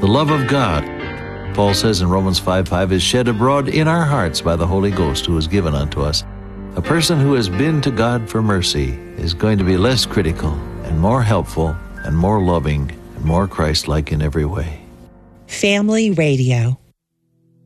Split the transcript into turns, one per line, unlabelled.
The love of God, Paul says in Romans 5:5, is shed abroad in our hearts by the Holy Ghost who is given unto us. A person who has been to God for mercy is going to be less critical and more helpful and more loving and more Christ-like in every way.
Family Radio.